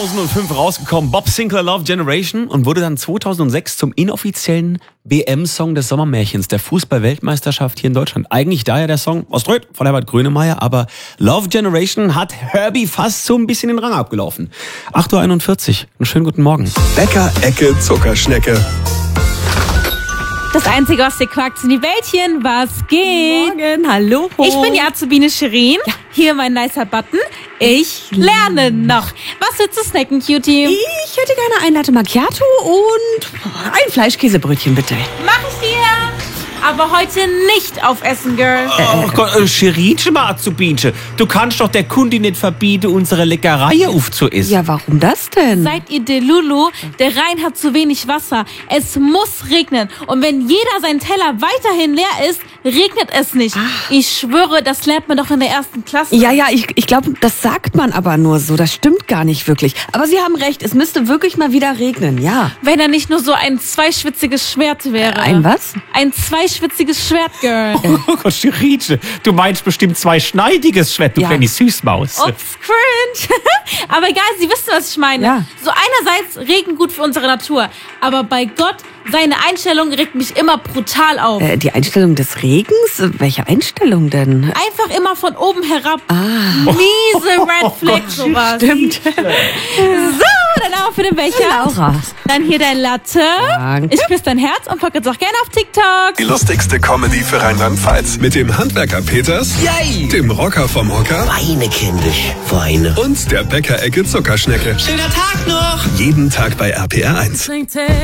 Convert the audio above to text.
2005 rausgekommen, Bob Sinclair Love Generation, und wurde dann 2006 zum inoffiziellen WM-Song des Sommermärchens der Fußball-Weltmeisterschaft hier in Deutschland. Eigentlich daher der Song Oströd von Herbert Grönemeyer, aber Love Generation hat Herbie fast so ein bisschen den Rang abgelaufen. 8:41 Uhr, einen schönen guten Morgen. Bäcker, Ecke, Zuckerschnecke. Das Einzige, was dir quakt, sind die Bällchen. Was geht? Morgen, hallo. Ich bin die Azubine Shirin. Hier mein nicer Button. Ich lerne noch. Was willst du snacken, Cutie? Ich hätte gerne ein Latte Macchiato und ein Fleischkäsebrötchen, bitte. Mach ich dir. Aber heute nicht auf Essen, Girl. Oh Gott, Shirinchen mal Azubinchen. Du kannst doch der Kundin nicht verbieten, unsere Leckerei aufzuessen. Ja, warum das denn? Seid ihr Delulu? Der Rhein hat zu wenig Wasser. Es muss regnen. Und wenn jeder sein Teller weiterhin leer ist, regnet es nicht. Ich schwöre, das lernt man doch in der 1. Klasse. Ja, ich glaube, das sagt man aber nur so. Das stimmt gar nicht wirklich. Aber Sie haben recht, es müsste wirklich mal wieder regnen, ja. Wenn er nicht nur so ein zweischwitziges Schwert wäre. Ein was? Ein zweischwitziges Schwert, Girl. Oh Gott, Shirinchen, du meinst bestimmt zweischneidiges Schwert, du Ja. kleine Süßmaus. Ups, cringe. Aber egal, Sie wissen, was ich meine. Ja. So einerseits Regen gut für unsere Natur, aber bei Gott, seine Einstellung regt mich immer brutal auf. Die Einstellung des Regens? Welche Einstellung denn? Einfach immer von oben herab. Miese Red Flag, sowas. Stimmt. So, dann auch für den Becher. Laura. Dann hier dein Latte. Danke. Ich küsse dein Herz und packe jetzt auch gerne auf TikTok. Die lustigste Comedy für Rheinland-Pfalz. Mit dem Handwerker Peters, Yay! dem Rocker vom Hocker Weine, kindisch, Weine. und der Bäcker, Ecke, Zuckerschnecke. Schöner Tag noch! Jeden Tag bei RPR 1.